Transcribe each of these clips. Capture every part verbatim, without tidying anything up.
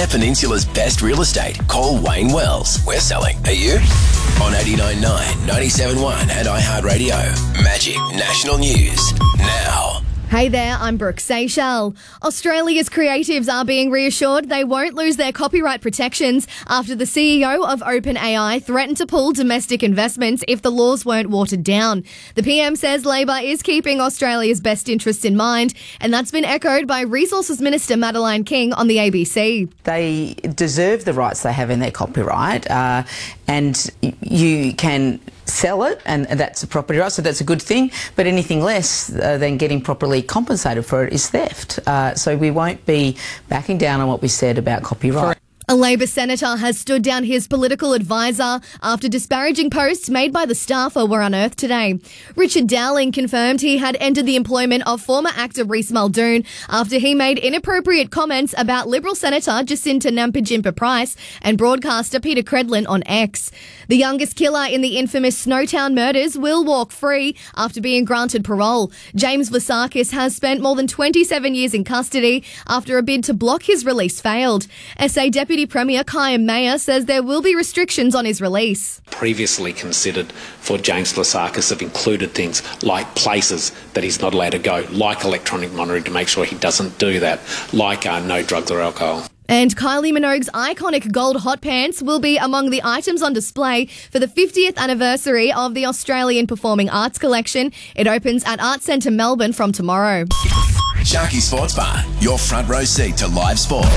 Eyre Peninsula's best real estate. Call Wayne Wells. We're selling. Are you? On eighty-nine point nine, ninety-seven point one and iHeartRadio. Magic National News. Now. Hey there, I'm Brooke Seychelles. Australia's creatives are being reassured they won't lose their copyright protections after the C E O of OpenAI threatened to pull domestic investments if the laws weren't watered down. The P M says Labor is keeping Australia's best interests in mind, and that's been echoed by Resources Minister Madeleine King on the A B C. They deserve the rights they have in their copyright, uh, and you can sell it, and that's a property right, so that's a good thing, but anything less uh, than getting properly compensated for it is theft. Uh, so we won't be backing down on what we said about copyright. A Labor senator has stood down his political advisor after disparaging posts made by the staffer were unearthed today. Richard Dowling confirmed he had ended the employment of former actor Reece Muldoon after he made inappropriate comments about Liberal Senator Jacinta Nampijinpa-Price and broadcaster Peter Credlin on X. The youngest killer in the infamous Snowtown murders will walk free after being granted parole. James Vlasakis has spent more than twenty-seven years in custody after a bid to block his release failed. S A Deputy Premier Kyan Mayer says there will be restrictions on his release. Previously considered for James Vlasakis have included things like places that he's not allowed to go, like electronic monitoring to make sure he doesn't do that, like uh, no drugs or alcohol. And Kylie Minogue's iconic gold hot pants will be among the items on display for the fiftieth anniversary of the Australian Performing Arts Collection. It opens at Arts Centre Melbourne from tomorrow. Sharky Sports Bar, your front row seat to live sport.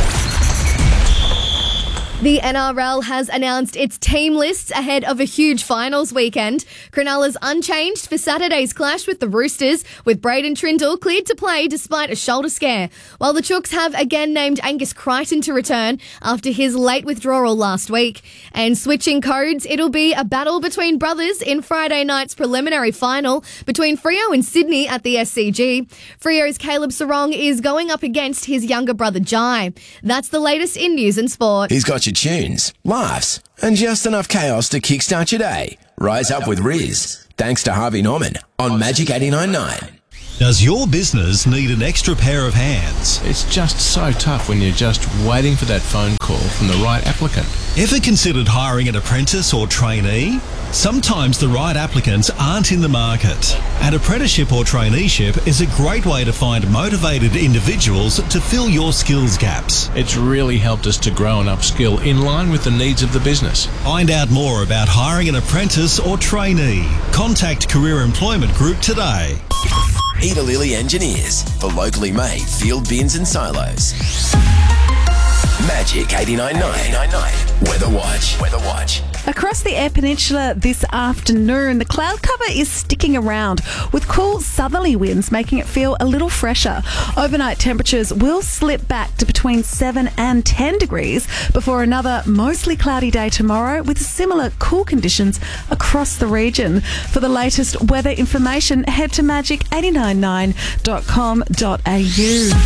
The N R L has announced its team lists ahead of a huge finals weekend. Cronulla's unchanged for Saturday's clash with the Roosters, with Braden Trindle cleared to play despite a shoulder scare, while the Chooks have again named Angus Crichton to return after his late withdrawal last week. And switching codes, it'll be a battle between brothers in Friday night's preliminary final between Freo and Sydney at the S C G. Freo's Caleb Sarong is going up against his younger brother Jai. That's the latest in news and sport. He's got your tunes, laughs, and just enough chaos to kickstart your day. Rise up with Riz. Thanks to Harvey Norman on Magic eighty-nine point nine. Does your business need an extra pair of hands? It's just so tough when you're just waiting for that phone call from the right applicant. Ever considered hiring an apprentice or trainee? Sometimes the right applicants aren't in the market. An apprenticeship or traineeship is a great way to find motivated individuals to fill your skills gaps. It's really helped us to grow and upskill in line with the needs of the business. Find out more about hiring an apprentice or trainee. Contact Career Employment Group today. Eda Lilly Engineers for locally made field bins and silos. Magic eighty-nine point nine. Weather Watch. Weather Watch. Across the Eyre Peninsula this afternoon, the cloud cover is sticking around with cool southerly winds making it feel a little fresher. Overnight temperatures will slip back to between seven and ten degrees before another mostly cloudy day tomorrow with similar cool conditions across the region. For the latest weather information, head to magic eight nine nine dot com dot a u.